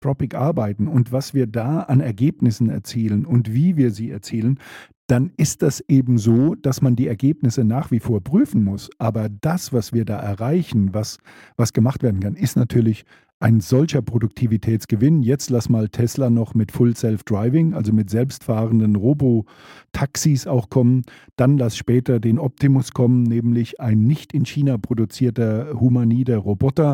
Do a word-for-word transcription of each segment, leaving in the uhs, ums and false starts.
Anthropic arbeiten und was wir da an Ergebnissen erzielen und wie wir sie erzielen, dann ist das eben so, dass man die Ergebnisse nach wie vor prüfen muss. Aber das, was wir da erreichen, was, was gemacht werden kann, ist natürlich ein solcher Produktivitätsgewinn. Jetzt lass mal Tesla noch mit Full Self-Driving, also mit selbstfahrenden Robotaxis auch kommen. Dann lass später den Optimus kommen, nämlich ein nicht in China produzierter humanoider Roboter.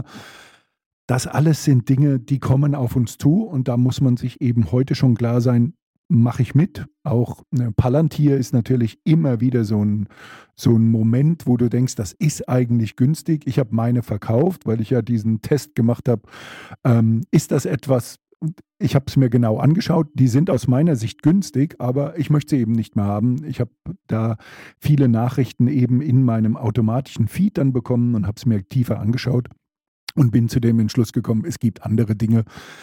Das alles sind Dinge, die kommen auf uns zu und da muss man sich eben heute schon klar sein, mache ich mit. Auch ne, Palantir ist natürlich immer wieder so ein, so ein Moment, wo du denkst, das ist eigentlich günstig. Ich habe meine verkauft, weil ich ja diesen Test gemacht habe. Ähm, ist das etwas, ich habe es mir genau angeschaut, die sind aus meiner Sicht günstig, aber ich möchte sie eben nicht mehr haben. Ich habe da viele Nachrichten eben in meinem automatischen Feed dann bekommen und habe es mir tiefer angeschaut und bin zu dem Entschluss gekommen, es gibt andere Dinge,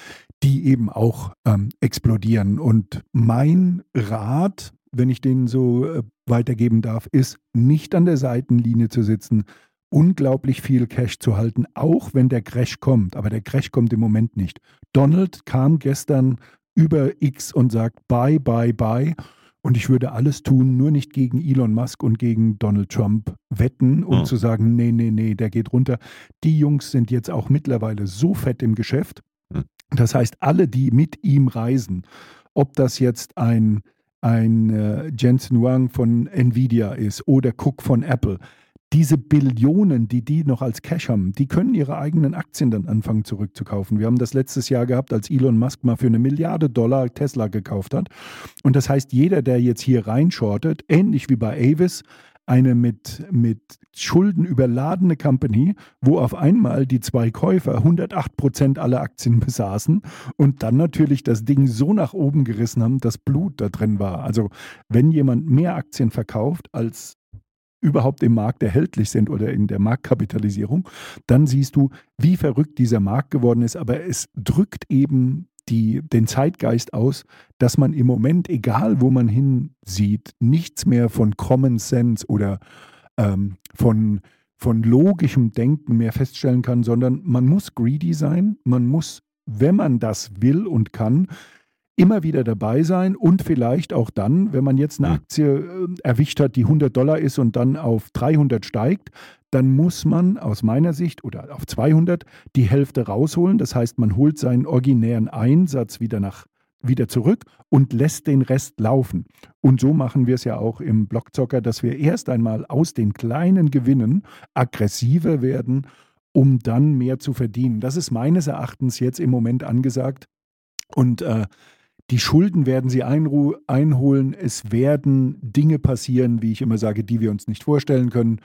die eben auch ähm, explodieren. Und mein Rat, wenn ich den so äh, weitergeben darf, ist, nicht an der Seitenlinie zu sitzen, unglaublich viel Cash zu halten, auch wenn der Crash kommt. Aber der Crash kommt im Moment nicht. Donald kam gestern über X und sagt, bye, bye, bye. Und ich würde alles tun, nur nicht gegen Elon Musk und gegen Donald Trump wetten, um mhm. zu sagen, nee, nee, nee, der geht runter. Die Jungs sind jetzt auch mittlerweile so fett im Geschäft. Mhm. Das heißt, alle, die mit ihm reisen, ob das jetzt ein, ein äh, Jensen Huang von Nvidia ist oder Cook von Apple, diese Billionen, die die noch als Cash haben, die können ihre eigenen Aktien dann anfangen zurückzukaufen. Wir haben das letztes Jahr gehabt, als Elon Musk mal für eine Milliarde Dollar Tesla gekauft hat. Und das heißt, jeder, der jetzt hier reinshortet, ähnlich wie bei Avis, eine mit, mit Schulden überladene Company, wo auf einmal die zwei Käufer hundertacht Prozent aller Aktien besaßen und dann natürlich das Ding so nach oben gerissen haben, dass Blut da drin war. Also wenn jemand mehr Aktien verkauft, als überhaupt im Markt erhältlich sind oder in der Marktkapitalisierung, dann siehst du, wie verrückt dieser Markt geworden ist. Aber es drückt eben die, den Zeitgeist aus, dass man im Moment, egal wo man hinsieht, nichts mehr von Common Sense oder ähm, von, von logischem Denken mehr feststellen kann, sondern man muss greedy sein, man muss, wenn man das will und kann, immer wieder dabei sein und vielleicht auch dann, wenn man jetzt eine Aktie äh, erwischt hat, die hundert Dollar ist und dann auf dreihundert steigt, dann muss man aus meiner Sicht oder auf zweihundert die Hälfte rausholen. Das heißt, man holt seinen originären Einsatz wieder, nach, wieder zurück und lässt den Rest laufen. Und so machen wir es ja auch im Blockzocker, dass wir erst einmal aus den kleinen Gewinnen aggressiver werden, um dann mehr zu verdienen. Das ist meines Erachtens jetzt im Moment angesagt. Und äh, die Schulden werden sie einru- einholen. Es werden Dinge passieren, wie ich immer sage, die wir uns nicht vorstellen können.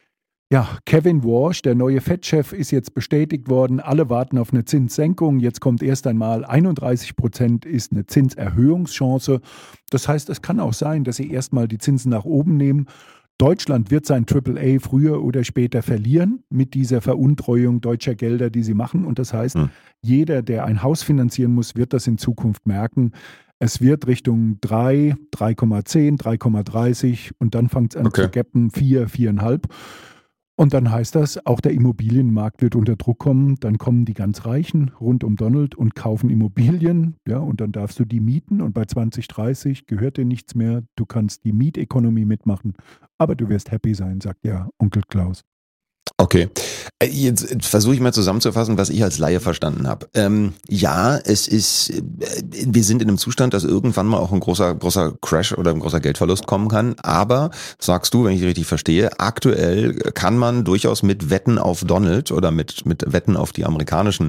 Ja, Kevin Warsh, der neue Fed-Chef, ist jetzt bestätigt worden. Alle warten auf eine Zinssenkung. Jetzt kommt erst einmal einunddreißig Prozent ist eine Zinserhöhungschance. Das heißt, es kann auch sein, dass sie erstmal die Zinsen nach oben nehmen. Deutschland wird sein Triple A früher oder später verlieren mit dieser Veruntreuung deutscher Gelder, die sie machen. Und das heißt, hm. jeder, der ein Haus finanzieren muss, wird das in Zukunft merken. Es wird Richtung drei, drei Komma zehn, drei Komma dreißig und dann fängt es an okay. zu gappen, vier, vier Komma fünf. Und dann heißt das, auch der Immobilienmarkt wird unter Druck kommen. Dann kommen die ganz Reichen rund um Donald und kaufen Immobilien. Ja, und dann darfst du die mieten. Und bei zwanzig dreißig gehört dir nichts mehr. Du kannst die Mietekonomie mitmachen. Aber du wirst happy sein, sagt ja Onkel Klaus. Okay, jetzt versuche ich mal zusammenzufassen, was ich als Laie verstanden habe. Ähm, ja, es ist, wir sind in einem Zustand, dass irgendwann mal auch ein großer, großer Crash oder ein großer Geldverlust kommen kann. Aber, sagst du, wenn ich richtig verstehe, aktuell kann man durchaus mit Wetten auf Donald oder mit, mit Wetten auf die amerikanischen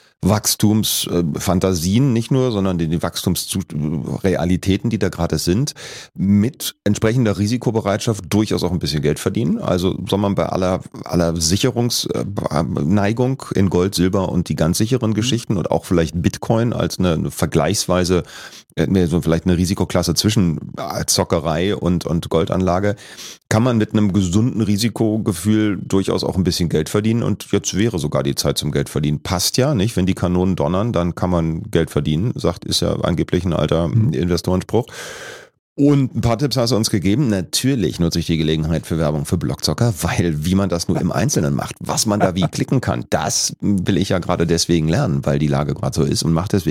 Wachstumsfantasien nicht nur, sondern die, die Wachstumsrealitäten, die da gerade sind, mit entsprechender Risikobereitschaft durchaus auch ein bisschen Geld verdienen. Also soll man bei aller, aller Sicherungsneigung in Gold, Silber und die ganz sicheren Geschichten und auch vielleicht Bitcoin als eine, eine vergleichsweise, so vielleicht eine Risikoklasse zwischen Zockerei und, und Goldanlage, kann man mit einem gesunden Risikogefühl durchaus auch ein bisschen Geld verdienen und jetzt wäre sogar die Zeit zum Geld verdienen. Passt ja, nicht? Wenn die Kanonen donnern, dann kann man Geld verdienen, sagt, ist ja angeblich ein alter mhm. Investorenspruch. Und ein paar Tipps hast du uns gegeben. Natürlich nutze ich die Gelegenheit für Werbung für Blockzocker, weil wie man das nur im Einzelnen macht, was man da wie klicken kann, das will ich ja gerade deswegen lernen, weil die Lage gerade so ist und macht deswegen